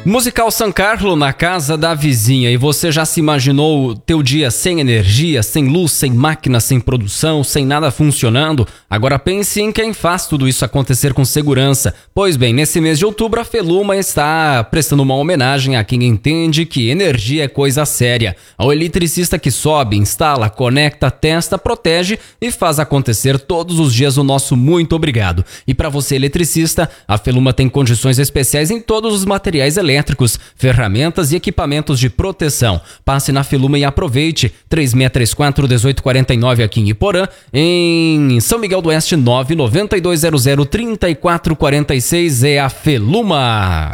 Musical San Carlo na casa da vizinha. E você já se imaginou teu dia sem energia, sem luz, sem máquina, sem produção, sem nada funcionando? Agora pense em quem faz tudo isso acontecer com segurança. Pois bem, nesse mês de outubro a Feluma está prestando uma homenagem a quem entende que energia é coisa séria. Ao eletricista que sobe, instala, conecta, testa, protege e faz acontecer todos os dias o nosso muito obrigado. E para você eletricista, a Feluma tem condições especiais em todos os materiais elétricos, ferramentas e equipamentos de proteção. Passe na Feluma e aproveite. 3634-1849 aqui em Iporã, em São Miguel do Oeste 99200-3446 é a Feluma.